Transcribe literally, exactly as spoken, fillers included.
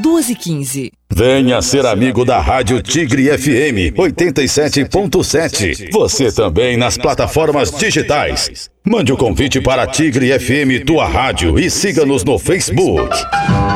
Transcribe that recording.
doze quinze. Venha ser amigo da Rádio Tigre F M oitenta e sete ponto sete. Você também nas plataformas digitais. Mande o convite para Tigre F M Tua Rádio e siga-nos no Facebook.